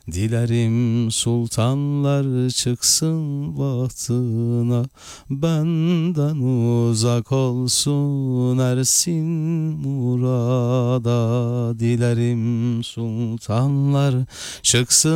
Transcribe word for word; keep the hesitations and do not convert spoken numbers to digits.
Dilerim sultanlar çıksın bahtına, benden uzak olsun ersin murada. Dilerim sultanlar çıksın